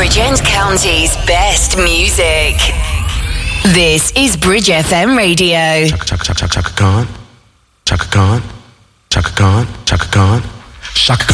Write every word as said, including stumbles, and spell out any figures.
Bridgend County's best music. This is Bridge F M Radio. Chaka chaka chaka chaka Khan. Chaka Khan. Chaka Khan. Chaka Khan. Chaka Khan.